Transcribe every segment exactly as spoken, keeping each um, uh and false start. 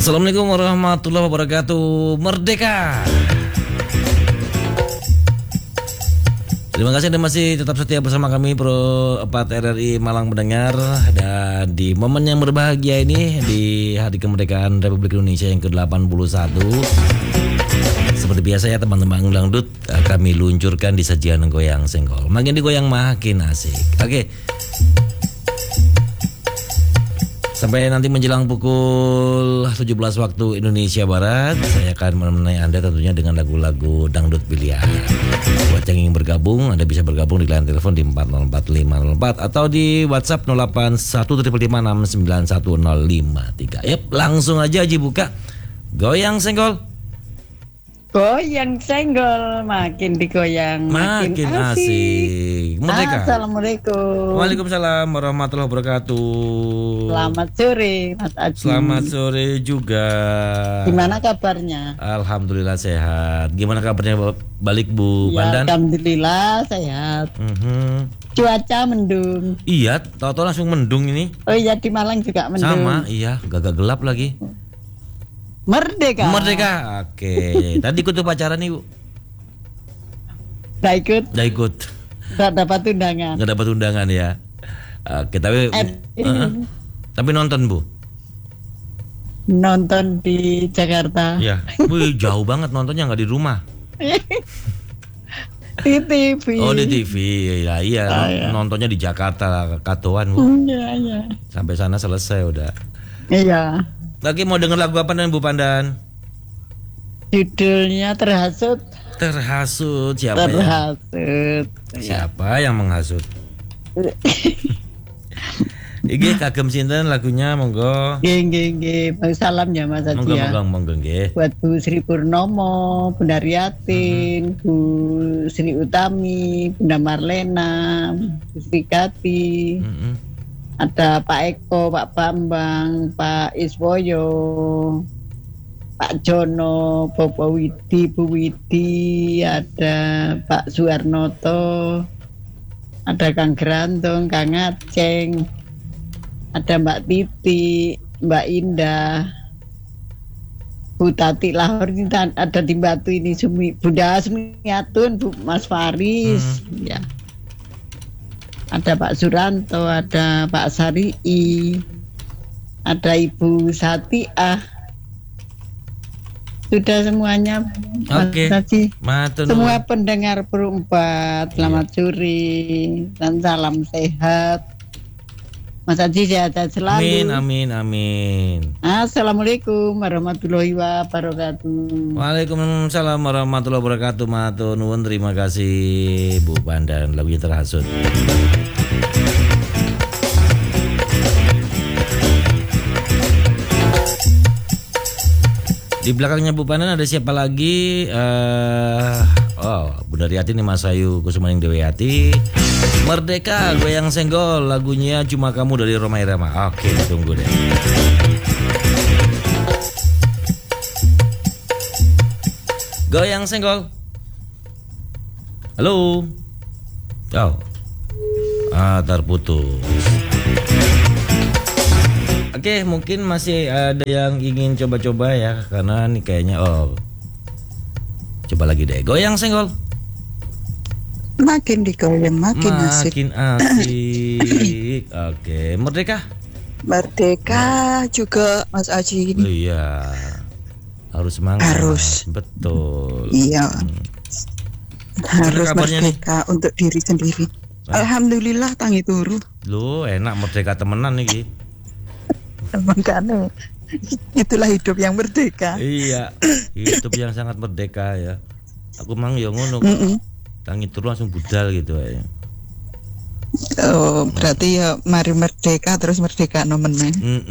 Assalamualaikum warahmatullahi wabarakatuh. Merdeka. Terima kasih Anda masih tetap setia bersama kami Pro empat R R I Malang Mendengar. Dan di momen yang berbahagia ini, di hari kemerdekaan Republik Indonesia yang ke delapan puluh satu, seperti biasa ya teman-teman dangdut, kami luncurkan di sajian goyang senggol. Makin digoyang makin asik. Oke, sampai nanti menjelang pukul tujuh belas waktu Indonesia Barat, saya akan menemani Anda tentunya dengan lagu-lagu dangdut pilihan. Buat yang ingin bergabung, Anda bisa bergabung di line telepon di empat nol empat lima nol empat atau di WhatsApp nol delapan satu lima lima enam sembilan satu nol lima tiga. Yep, langsung aja Aji buka Goyang Senggol. Goyang senggol, makin digoyang makin, makin asik. asik. Merdeka. Assalamualaikum. Waalaikumsalam warahmatullahi wabarakatuh. Selamat sore Mas Aji. Selamat sore juga. Gimana kabarnya? Alhamdulillah sehat. Gimana kabarnya balik Bu Ya, Pandan? Alhamdulillah sehat. Mhm. Cuaca mendung. Iya, tahu-tahu langsung mendung ini. Oh iya, di Malang juga mendung. Sama, iya, gagak gelap lagi. Merdeka. Merdeka. Oke. Tadi ikut upacara nih, Bu. Nggak ikut. Nggak ikut. Nggak dapat undangan. Nggak dapat undangan ya. Oke, tapi Eh, uh, tapi nonton, Bu. Nonton di Jakarta. Iya. Wih, jauh banget nontonnya, nggak di rumah. Di T V. Oh, di T V. Ya, iya, Ah, ya. nontonnya di Jakarta, Katoan, Bu. Iya, iya. Sampai sana selesai udah. Iya. Lagi mau denger lagu apa nih Bu Pandan? Judulnya Terhasut. Terhasut. Siapa ya? Terhasut. Siapa yang menghasut? Iki kagem sinten lagunya, monggo. Nggih, nggih, nggih. Bang salam ya Mas Monggo, Aji ya. monggo, monggo nggih. Buat Bu Sri Purnomo, Bunda Riatin, Bu Sri Utami, Bunda Marlena, Bu Sri Kati, Mm-mm. ada Pak Eko, Pak Bambang, Pak Iswoyo, Pak Jono, Bobo Widi, Bu Widi, ada Pak Suwarnoto, ada Kang Gerantong, Kang Aceng, ada Mbak Titi, Mbak Indah, Bu Tati Lahor ini ada di Batu ini, Sumi, Bunda Sumiatun, Bu Mas Faris, hmm. ya. Ada Pak Suranto, ada Pak Sari'i, ada Ibu Satiah. Sudah semuanya. Oke. Okay. Semua nuwun. pendengar Perempat, selamat iya. sore dan salam sehat. Mas Haji sehat selalu. Amin, amin, amin. Assalamualaikum warahmatullahi wabarakatuh. Waalaikumsalam warahmatullahi wabarakatuh. Matur nuwun, terima kasih Bu Pandan, lagunya Terhasut. Di belakangnya Bu Pandan ada siapa lagi? Uh, oh, Bunda Riati nih, Mas Ayu Kusumaning Deweyati. Merdeka, Goyang Senggol, lagunya Cuma Kamu dari Rhoma Irama. Oke, tunggu deh. Goyang Senggol. Halo. Oh. Ah, terputus. Oke, mungkin masih ada yang ingin coba-coba ya, karena nih kayaknya oh. Coba lagi deh. Goyang Senggol. Makin digoyang makin, makin asik. Makin asik. Oke, Merdeka. Merdeka juga Mas Aji. Oh, iya. Harus semangat. Harus. Betul. Iya. Hmm. Harus merdeka nih untuk diri sendiri. Nah. Alhamdulillah tangi turu. Loh, enak merdeka temenan nih. Makanya itulah hidup yang merdeka. Iya. Hidup yang sangat merdeka ya. Aku mang yo ngono. Tangi turu langsung budal gitu ya. Oh, berarti ya mari merdeka terus merdeka no meneh.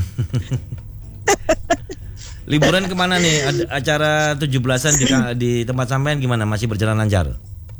Liburan kemana nih? Ada acara tujuh belasan di, di tempat sampean gimana? Masih berjalan lancar?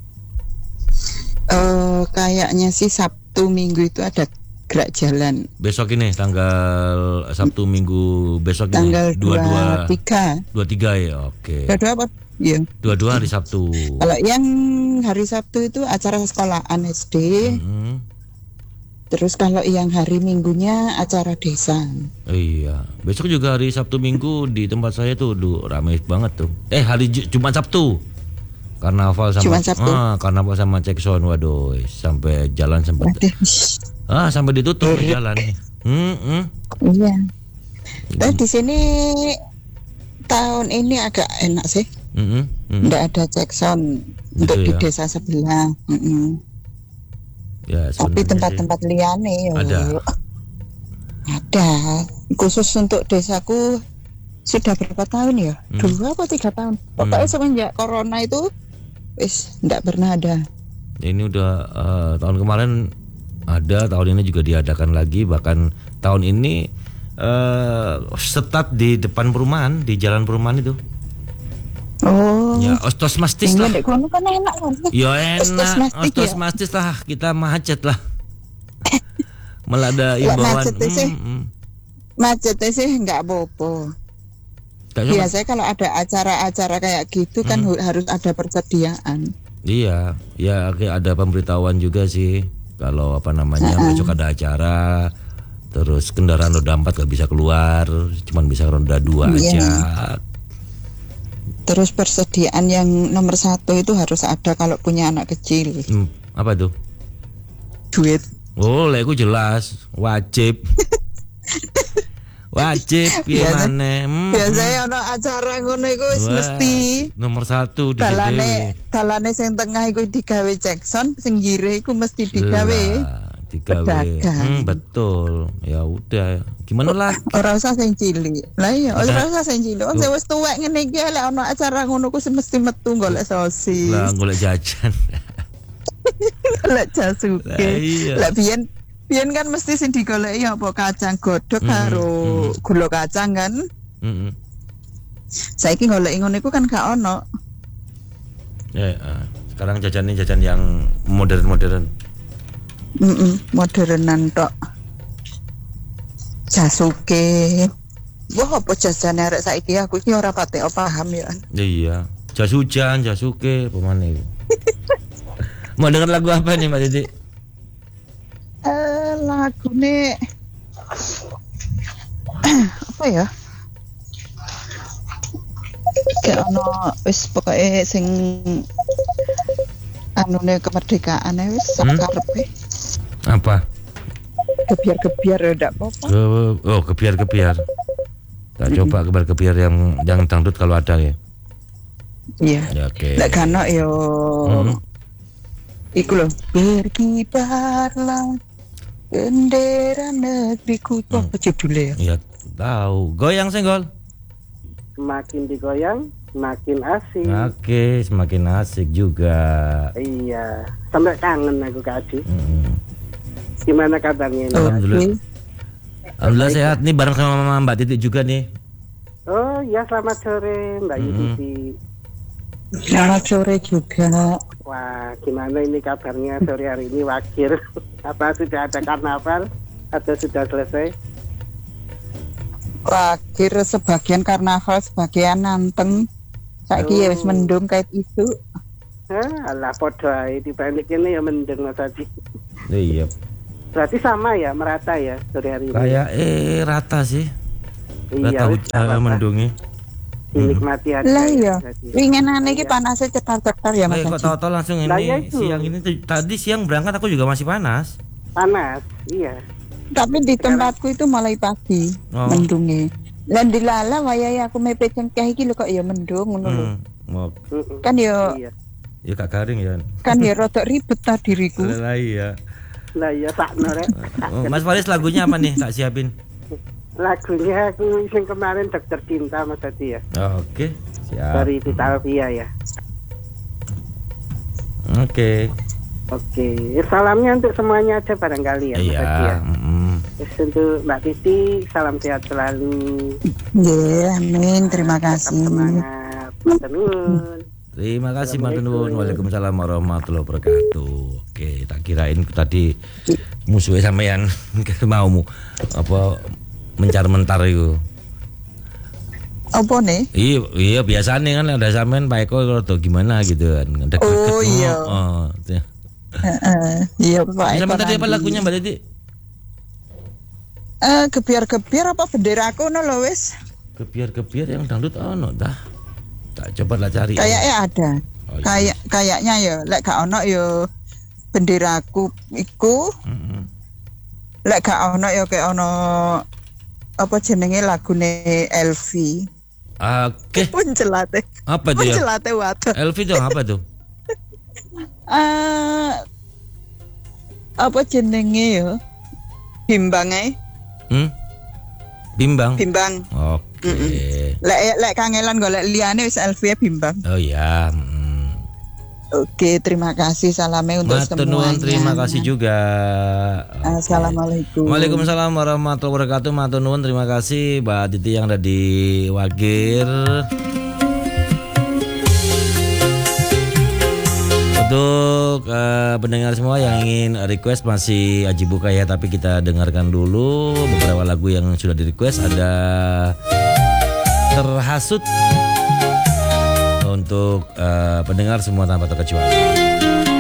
Uh, kayaknya sih Sabtu Minggu itu ada gerak jalan. Besok ini tanggal Sabtu Minggu besok tanggal ini dua dua tiga dua tiga ya. Oke. Dua dua apa? Iya. Dua dua hari Sabtu. Kalau yang hari Sabtu itu acara sekolahan S D. Hmm. Terus kalau yang hari Minggunya acara desa. Iya, besok juga hari Sabtu Minggu di tempat saya tuh, duh, ramai banget tuh. Eh hari Ju- Jumat Sabtu, karnaval sama Jumat Sabtu. ah, karnaval sama Cekson, waduh, sampai jalan sempat Waduh. ah sampai ditutup Eh. jalan. Hmm, hmm. Iya. Tapi di sini tahun ini agak enak sih. Hmm, hmm, hmm. Nggak ada Jackson Gitu untuk di ya. desa sebelah. Mm-mm. Ya, Tapi sebenarnya tempat-tempat liane yo. Ada. Ada. Khusus untuk desaku sudah berapa tahun ya? Hmm. Dua atau tiga tahun. Pokoknya Hmm. semenjak corona itu wis nggak pernah ada. sih. Ini udah eh, tahun kemarin ada, tahun ini juga diadakan lagi, bahkan tahun ini eh setat di depan perumahan, di jalan perumahan itu. Oh. Ya, ostos mastis Iya, lah. dek kono kan enak kan. Ya Ostos enak, mastis ostos ya? mastis lah, kita macet lah. Malah ada Lah, imbauan. macetnya sih. mm, mm. Macetnya sih nggak apa-apa. Gak cuma- Biasanya kalau ada acara-acara kayak gitu kan Hmm. hu- harus ada persediaan. Iya, ya kayak ada pemberitahuan juga sih. Kalau apa namanya besok ada acara, terus kendaraan roda empat gak bisa keluar, cuman bisa roda dua Iya. aja. Terus persediaan yang nomor satu itu harus ada kalau punya anak kecil. Hmm, apa tuh? Duit. Oh, lah, iku jelas, wajib. Wajib ya Biasa- maneh. Hmm, Biasanya ono acara ngono iku wis Wah, mesti nomor satu di dalane dalane sing tengah iku digawe Jackson, sing ngire iku mesti digawe. digawe. pedagang. Hmm, betul. Ya udah. Gimana lah? Ora usah sing cilik. Lah iya, ora Ada- usah sing cilik. Wong sing wis tuwek ngene iki lek ono acara ngono ku mesti metu golek sosis. Lah golek jajan. Lek jasuke. Lah iya. Lek biyen biyen kan mesti sing digoleki apa kacang godhog Mm, karo mm. gula kacang kan. Mm-mm. Saiki goleki ngono iku kan gak ono. Ya, eh, sekarang jajannya jajan yang modern-modern. Heeh, modernan tok. Jasuke. Wah, apa jajane arek saiki aku iki ora pati paham ya. Iya. Jas hujan, jasuke, pemane. Mau denger lagu apa nih Mbak Titi? Eh, lagune apa ya? Kayak ono wis pokoke sing anune kemerdekaan wis sak Hmm? karepe. Apa? Gebiar-gebiar ya ndak apa-apa. Oh, oh kebiar-kebiar. Tak coba kebiar-kebiar yang yang dangdut kalau ada ya. Iya. Ya oke. Lek kano yo Hmm. iku lho, berkibarlah bendera negeriku. Itu apa judulnya ya? Ya tahu. Goyang senggol. Semakin digoyang, semakin asik. Oke, semakin asik juga. Iya, sampai kangen aku Kak Adi. Hmm. Gimana kabarnya ini? Alhamdulillah. Oke. Alhamdulillah sehat nih, bareng sama Mbak Titi juga nih. Oh ya, selamat sore Mbak Mm-mm. Yuditi. Selamat sore juga. Wah, gimana ini kabarnya sore hari ini Wakir? Apa sudah ada karnaval atau sudah selesai? Akhir sebagian karnaval, sebagian nanteng. Saiki ya wis Oh. mendung kait isu. Hah, alah podo ae dibanding ini ya mendeng Mas Adi. Iya. Berarti sama ya, merata ya sore hari ini. Kayak eh rata sih. Rata wis, hujan nggak apa-apa. mendungnya. Dinikmati aja. Lah ya, iya, Mas Adi. winginane iki panasnya cetar-cetar ya Mas Eh, kok Haji. tahu-tahu langsung Lah, ya ini itu. siang ini tuh- tadi siang berangkat aku juga masih panas. Panas, iya. Tapi di tempatku itu mulai pagi Oh. mendunge. Lan dilala wayahe aku mepet cengkeh iki lho kok ya mendung ngono lho. Hmm. Mau Mm-mm. Kan ya Iya. ya Kak Garing ya. kan ya rada ribet ta diriku. Lah iya. Lah iya sakno rek. Oh, Mas Faris lagunya apa nih? Tak siapin. Lagunya aku yang kemarin Dokter Cinta Mas Adi ya. Oh, oke, siap. Dari Tita Alvia ya. Oke. Oke, salamnya untuk semuanya aja barangkali ya Mas Adi ya. Iya. mm. Terus untuk Mbak Titi, salam sehat selalu. Nggih, amin. Terima Tetap kasih. semangat. Matur nuwun. Terima kasih Mbak Tunun. Waalaikumsalam warahmatullahi wabarakatuh. Oke, tak kirain tadi musuhnya sampean maumu apa mencar-mentar itu. Apa nih? Iya, iya biasanya kan ada sampean Pak Eko atau gimana gitu kan. Deket-deket, Oh, iya. oh, oh. Heeh. Iya, Pak. Sama Eko tadi apa nanti. lagunya Mbak Titi? Eh gebiar-gebiar apa benderaku no lo wis. Gebiar-gebiar yang dangdut ono dah. Tak coba lah cari. Kayaknya ada. Oh, iya. Kayak kayaknya ya lek gak ono yo benderaku iku. Mm-hmm. Lek gak ono yo kayak ono apa jenenge lagune Elvi. Oke. Pun celate. Apa itu Pun ya? celate wae. Elvi tuh apa tuh? Eh apa jenenge yo? Bimbang ae. Hmm? Bimbang. Bimbang. Oke. Lek lek kangelan golek liyane wis Elvi bimbang. Oh ya. Hmm. Oke, terima kasih salame untuk Matur semuanya. nuwun, terima kasih juga. Assalamualaikum. Waalaikumsalam warahmatullahi wabarakatuh. Matur nuwun, terima kasih Mbak Titi yang ada di Wagir. Untuk uh, pendengar semua yang ingin request masih Aji buka ya, tapi kita dengarkan dulu beberapa lagu yang sudah di request. Ada Terhasut untuk uh, pendengar semua tanpa terkecuali.